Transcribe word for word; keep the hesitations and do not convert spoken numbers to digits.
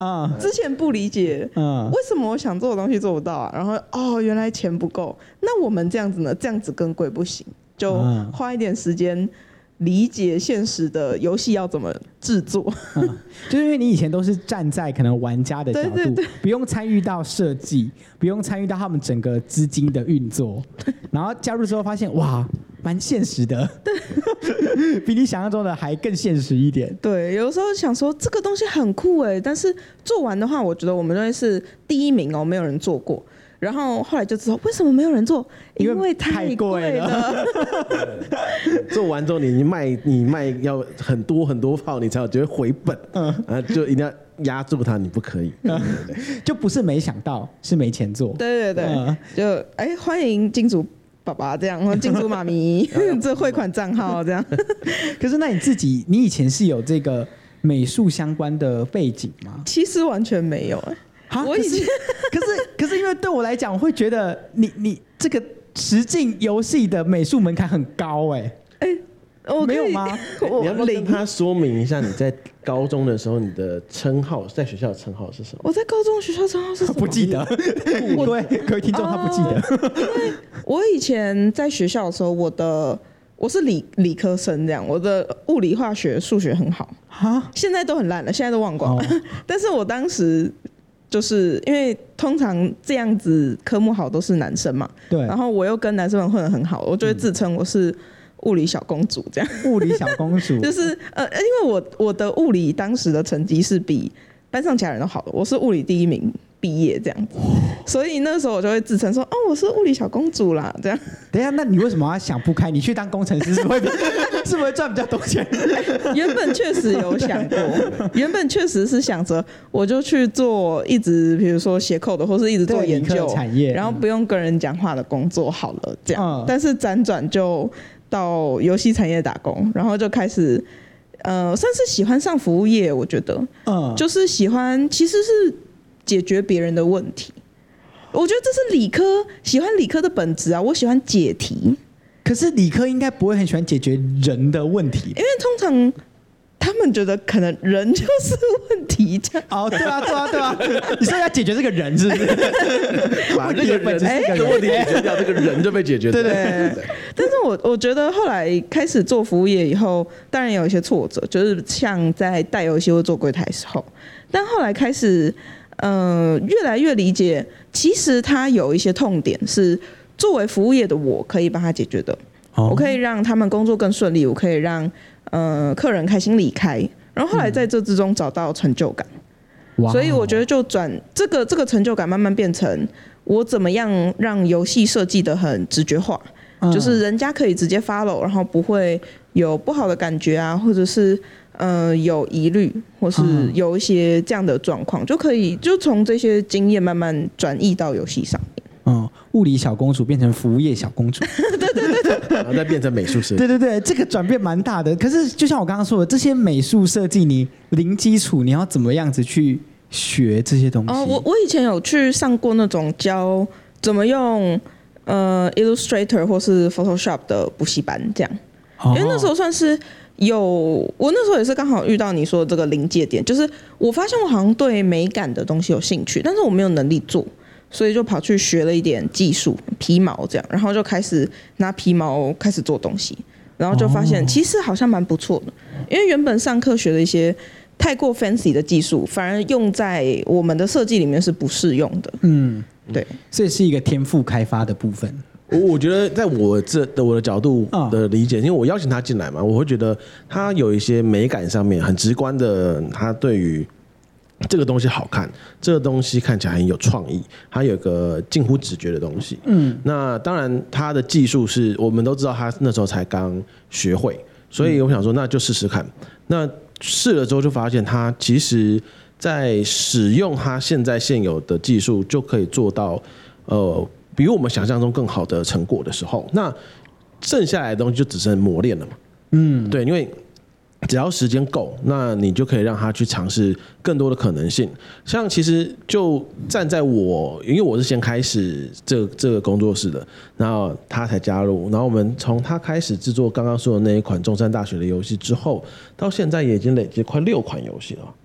啊、 之前不理解，嗯，为什么我想做的东西做不到啊？然后哦，原来钱不够，那我们这样子呢？这样子更贵不行，就花一点时间理解现实的游戏要怎么制作。 嗯，就是因为你以前都是站在可能玩家的角度， 对对对， 不用参与到设计，不用参与到他们整个资金的运作，然后加入之后发现哇，蛮现实的，比你想象中的还更现实一点。 对，有时候想说这个东西很酷哎，但是做完的话，我觉得我们会是第一名哦，没有人做过。然后后来就知道为什么没有人做，因为太贵了。 做完之后你卖你卖要很多很多炮，你才有觉得回本，嗯，啊，就一定要压住它，你不可以，嗯， 就不是没想到，是没钱做。 对对对，嗯，就哎欢迎金主爸爸这样，金主妈咪这汇款账号这样。 可是那你自己，你以前是有这个美术相关的背景吗？ 其实完全没有哎。我以前可是可是因为对我来讲，我会觉得你你这个实境游戏的美术门槛很高哎，哎，没有吗？ 你要不要跟他说明一下，你在高中的时候你的称号，在学校的称号是什么？ 我在高中学校称号是什么？ 不记得。对，各位听众他不记得。 因为我以前在学校的时候，我的我是理理科生，这样我的物理、化学、数学很好，现在都很烂了，现在都忘光了。哦，但是我当时。就是因为通常这样子科目好都是男生嘛，对，然后我又跟男生们混得很好，我就会自称我是物理小公主这样。 物理小公主就是呃，因为我我的物理当时的成绩是比班上其他人都好的，我是物理第一名毕业这样子，所以那时候我就会自称说，哦，我是物理小公主啦，这样。 等一下，那你为什么要想不开？你去当工程师是会是不会赚比较多钱？ 原本确实有想过，原本确实是想着我就去做一直比如说写code的，或是一直做研究产业， 然后不用跟人讲话的工作好了这样。嗯，但是辗转就到游戏产业打工，然后就开始呃，算是喜欢上服务业，我觉得，嗯，就是喜欢其实是解决别人的问题。我觉得这是理科喜欢理科的本质啊，我喜欢解题。 可是理科应该不会很喜欢解决人的问题， 因为通常他们觉得可能人就是问题这样。 哦，对啊，对啊，对啊，你说要解决这个人是不是？ 把这个人这个问题解决掉，这个人就被解决掉。 对对对。但是我我觉得后来开始做服务业以后，当然有一些挫折，就是像在带游戏或做柜台的时候，但后来开始呃越来越理解，其实它有一些痛点是作为服务业的我可以帮他解决的。哦，我可以让他们工作更顺利，我可以让呃客人开心离开，然后后来在这之中找到成就感。嗯，所以我觉得就转这个这个成就感慢慢变成我怎么样让游戏设计的很直觉化。嗯，就是人家可以直接 follow， 然后不会有不好的感觉啊，或者是呃有疑虑，或是有一些这样的状况，就可以就从这些经验慢慢转移到游戏上面。 嗯，物理小公主变成服务业小公主， 对对对对， 然后再变成美术设计， 对对对，这个转变蛮大的。可是就像我刚刚说的，这些美术设计你零基础，你要怎么样子去学这些东西？ 哦，我我以前有去上过那种教怎么用呃 Illustrator 或是 Photoshop 的补习班，这样，哦，因为那时候算是有，我那时候也是刚好遇到你说的这个临界点，就是我发现我好像对美感的东西有兴趣，但是我没有能力做。所以就跑去学了一点技术，皮毛这样，然后就开始拿皮毛开始做东西，然后就发现其实好像蛮不错的，因为原本上课学的一些太过 fancy 的技术，反而用在我们的设计里面是不适用的。嗯，对， 所以是一个天赋开发的部分。 我我觉得在我这的我的角度的理解，因为我邀请他进来嘛，我会觉得他有一些美感上面很直观的，他对于这个东西好看，这个东西看起来很有创意，它有个近乎直觉的东西。嗯，那当然他的技术是我们都知道，他那时候才刚学会，所以我想说那就试试看。那试了之后就发现，他其实在使用他现在现有的技术，就可以做到呃比我们想象中更好的成果的时候，那剩下来的东西就只剩磨练了嘛。嗯，对，因为只要时间够，那你就可以让他去尝试更多的可能性。像其实就站在我，因为我是先开始这这个工作室的，然后他才加入，然后我们从他开始制作刚刚说的那一款中山大学的游戏之后，到现在也已经累积快六款游戏了。